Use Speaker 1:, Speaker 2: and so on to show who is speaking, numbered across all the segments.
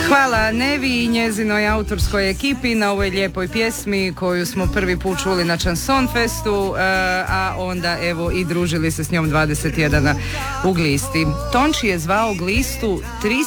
Speaker 1: Hvala Nevi i njezinoj autorskoj ekipi na ovoj lijepoj pjesmi koju smo prvi put čuli na Chanson Festu, a onda evo i družili se s njom 21 u Glisti. Tonči je zvao Glistu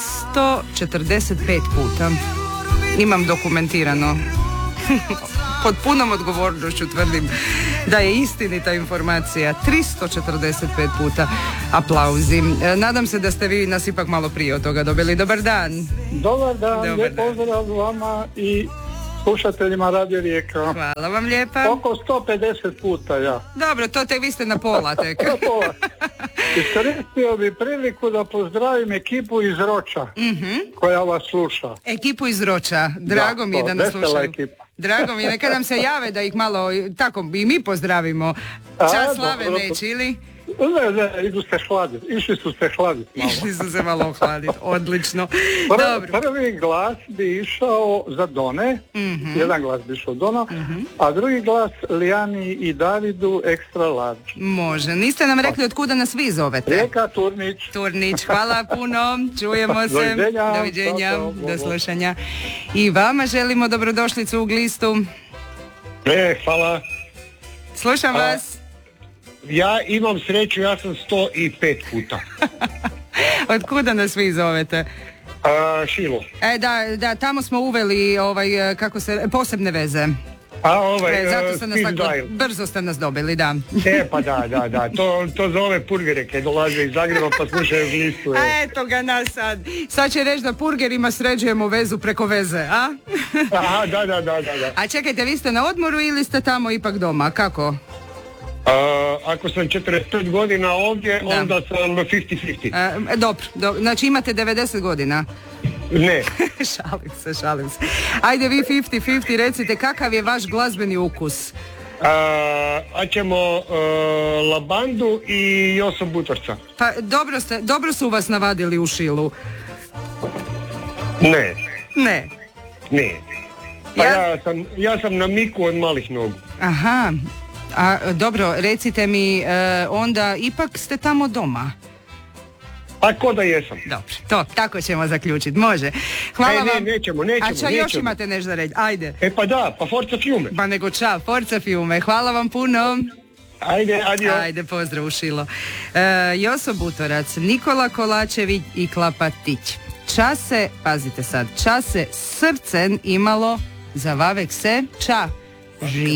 Speaker 1: 345 puta. Imam dokumentirano. Pod punom odgovornošću tvrdim da je istinita informacija. 345 puta aplauzi. Nadam se da ste vi nas ipak malo prije od toga dobili. Dobar dan.
Speaker 2: Dobar dan, lijep pozdrav vama i slušateljima Radio Rijeka.
Speaker 1: Hvala vam lijepa.
Speaker 2: Oko 150 puta, ja.
Speaker 1: Dobro, to tek vi ste na pola tek.
Speaker 2: Na pola. Iskoristio bi priliku da pozdravim ekipu iz Roča, koja vas sluša.
Speaker 1: Ekipu iz Roča, drago mi je da nas slušaju. Drago mi je, neka nam se jave da ih malo, tako i mi pozdravimo. Čas slave neći, ili?
Speaker 2: Ne, išli su se hladiti malo.
Speaker 1: Išli su se malo ohladiti, odlično.
Speaker 2: Prvi glas bi išao za Done, jedan glas bi išao Dono, a drugi glas Lijani i Davidu Extra Large.
Speaker 1: Može, niste nam rekli od kuda nas vi zovete?
Speaker 2: Rijeka, Turnić.
Speaker 1: Turnić, hvala puno, čujemo se. Doviđenja, do slušanja. I vama želimo dobrodošlicu u Glistu.
Speaker 2: Hvala.
Speaker 1: Slušam vas.
Speaker 2: Ja imam sreću, ja sam 105 puta.
Speaker 1: Od kuda nas vi zovete?
Speaker 2: Šilo.
Speaker 1: Da, tamo smo uveli posebne veze. Zato ste nas brzo ste nas dobili, da.
Speaker 2: Pa da. To zove purgere kad dolaze iz Zagreba pa slušaju Glistu.
Speaker 1: Eto ga nas sad. Sad će reći da purgerima sređujemo vezu preko veze, a?
Speaker 2: Aha, da.
Speaker 1: A čekajte, vi ste na odmoru ili ste tamo ipak doma, kako?
Speaker 2: Ako sam 45 godina ovdje, onda sam 50-50.
Speaker 1: Dobro, znači imate 90 godina?
Speaker 2: Ne.
Speaker 1: Šalim se. Ajde vi 50-50, recite kakav je vaš glazbeni ukus?
Speaker 2: A ćemo Labandu i Joso Butorca.
Speaker 1: Pa dobro su vas navadili u Šilu.
Speaker 2: Ne. Pa ja sam na Miku od malih nogu.
Speaker 1: Aha. A dobro, recite mi, onda ipak ste tamo doma?
Speaker 2: A ko da jesam.
Speaker 1: Dobro, tako ćemo zaključiti, može. Hvala vam.
Speaker 2: Nećemo.
Speaker 1: A još imate nešto reći, ajde.
Speaker 2: Pa forza fiume.
Speaker 1: Pa nego forza fiume, hvala vam puno.
Speaker 2: Ajde, adio.
Speaker 1: Ajde, pozdrav u Šilo. Joso Butorac, Nikola Kolačević i Klapatić. Čase, pazite sad, čase srcen imalo za vavek se, ži